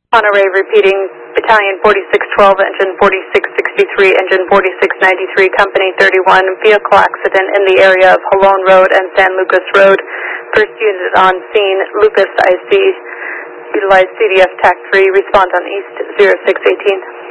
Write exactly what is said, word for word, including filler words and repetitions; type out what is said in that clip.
Monterey repeating, Battalion forty-six twelve, Engine forty-six sixty-three, Engine forty-six ninety-three, Company thirty-one, vehicle accident in the area of Halone Road and San Lucas Road. First unit on scene, Lucas I C. Utilize C D F TAC three, respond on East zero six eighteen.